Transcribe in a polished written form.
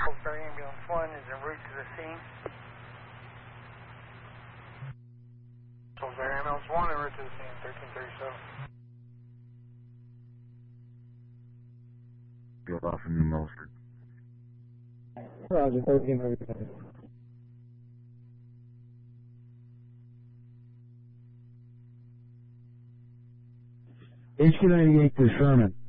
Fire Ambulance 1 is en route to the scene. Fire Ambulance 1 en route to the scene, 1337. Field off from New Milford. Roger, 1337. HQ98 to Sherman.